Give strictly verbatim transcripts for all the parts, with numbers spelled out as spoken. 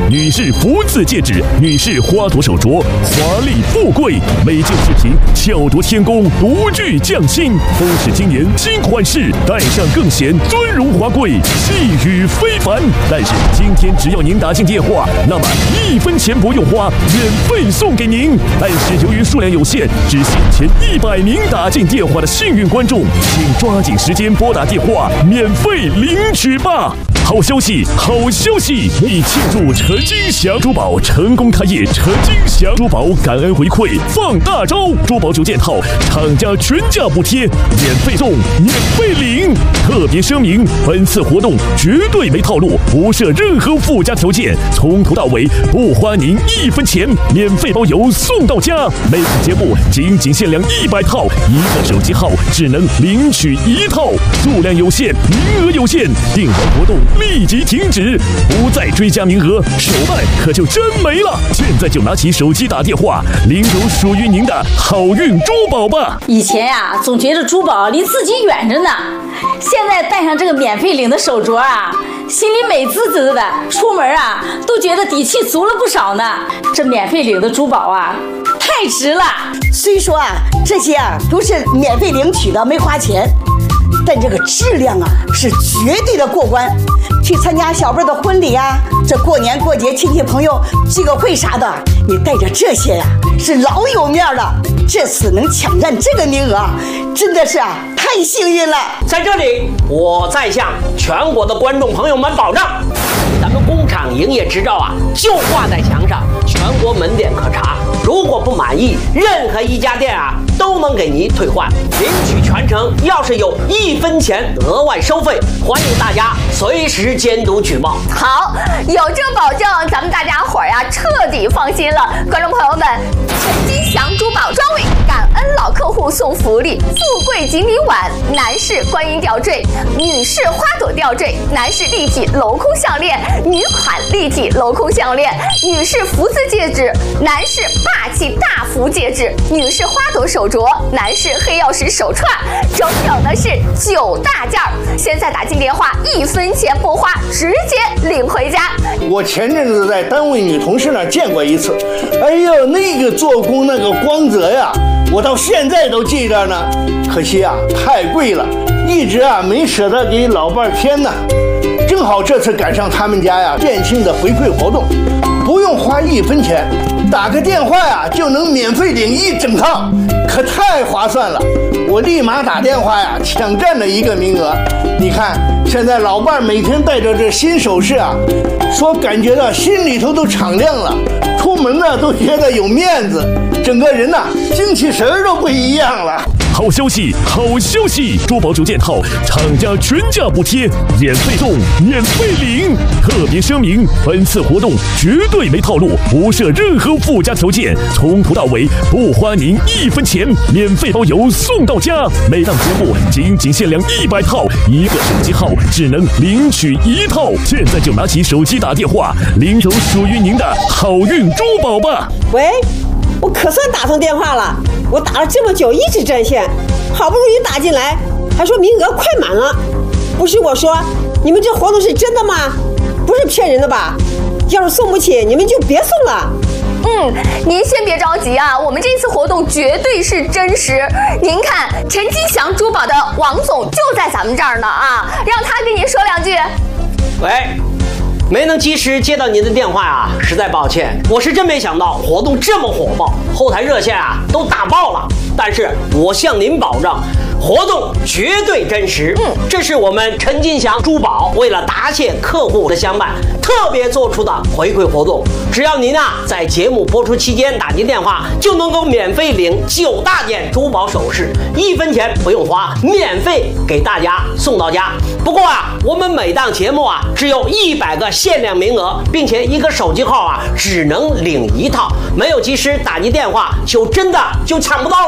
女士福字戒指、女士花朵手镯，华丽富贵。每件饰品巧夺天工，独具匠心，都是今年新款式，戴上更显尊荣华贵，气宇非凡。但是今天只要您打进电话，那么一分钱不用花，免费送给您。但是由于数量有限，只限前一百名打进电话的幸运观众，请抓紧时间拨打电话，免费领取吧。好消息，好消息！为庆祝陈金祥珠宝成功开业，陈金祥珠宝感恩回馈放大招，珠宝九件套，厂家全价补贴，免费送，免费领。特别声明，本次活动绝对没套路，不设任何附加条件，从头到尾不花您一分钱，免费包邮送到家。每次节目仅仅限量一百套，一个手机号只能领取一套，数量有限，名额有限，订完活动立即停止，不再追加名额，手办可就真没了。现在就拿起手机打电话，领走属于您的好运珠宝吧。 以前呀、啊，总觉得珠宝离自己远着呢，现在戴上这个免费领的手镯啊，心里美滋滋的，出门啊都觉得底气足了不少呢。这免费领的珠宝啊，太值了。 虽说啊，这些啊都是免费领取的，没花钱。但这个质量啊是绝对的过关。去参加小辈的婚礼啊，这过年过节亲戚朋友聚个会啥的，你带着这些呀、啊、是老有面了。这次能抢占这个名额，真的是啊太幸运了。 在这里，我再向全国的观众朋友们保证，咱们工厂营业执照啊就挂在墙上，全国门店可查。如果不满意，任何一家店啊都能给您退换，领取全程要是有一分钱额外收费，欢迎大家随时监督举报。 好，有这个保证，咱们大家伙儿呀彻底放心了。观众朋友们，陈金祥珠宝专为感恩老客户送福利：富贵锦鲤碗、男士观音吊坠、女士花朵吊坠、男士立体镂空项链、女款立体镂空项链、女士福字戒指、男士霸气大福戒指、女士花朵手镯、男士黑曜石手串，整整的是九大件儿。现在打进电话，一分钱不花，直接领回家。 我前阵子在单位女同事那儿见过一次，哎呦，那个做工那个光泽呀，我到现在都记着呢。可惜啊，太贵了，一直啊没舍得给老伴儿添呢。正好这次赶上他们家呀店庆的回馈活动，不用花一分钱，打个电话呀就能免费领一整套，可太划算了。我立马打电话呀抢占了一个名额。你看现在老伴每天带着这新首饰啊，说感觉到心里头都敞亮了，出门呢都觉得有面子，整个人呐精气神儿都不一样了。 好消息，好消息！珠宝九件套，厂家全价补贴，免费送，免费领。特别声明，本次活动绝对没套路，不设任何附加条件，从头到尾不花您一分钱，免费包邮送到家。每档节目仅仅限量一百套，一个手机号只能领取一套。现在就拿起手机打电话，领走属于您的好运珠宝吧。 喂，我可算打通电话了。我打了这么久一直占线，好不容易打进来，还说名额快满了。不是我说，你们这活动是真的吗？不是骗人的吧？要是送不起，你们就别送了。 嗯，您先别着急啊，我们这次活动绝对是真实。您看，陈金祥珠宝的王总就在咱们这儿呢啊，让他跟您说两句。 喂，没能及时接到您的电话啊，实在抱歉。我是真没想到活动这么火爆，后台热线啊都打爆了。但是我向您保证，活动绝对真实。嗯，这是我们陈金祥珠宝为了答谢客户的相伴，特别做出的回馈活动。只要您啊在节目播出期间打进电话，就能够免费领九大件珠宝首饰，一分钱不用花，免费给大家送到家。不过啊，我们每档节目啊只有一百个限量名额，并且一个手机号啊只能领一套，没有及时打进电话，就真的就抢不到了。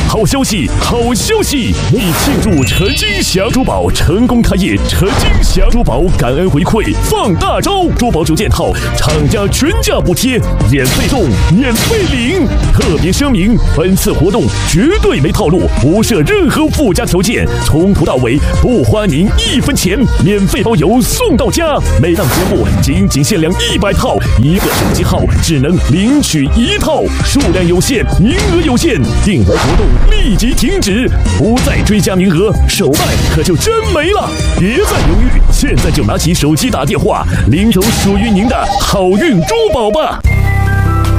好消息，好消息！为庆祝陈金祥珠宝成功开业，陈金祥珠宝感恩回馈放大招，珠宝九件套厂家全价补贴，免费送，免费领。特别声明，本次活动绝对没套路，不设任何附加条件，从头到尾不花您一分钱，免费包邮送到家。每档节目仅仅限量一百套，一个手机号只能领取一套，数量有限，名额有限，订单活动立即停止，不再追加名额，手办可就真没了。别再犹豫，现在就拿起手机打电话，领有属于您的好运珠宝吧。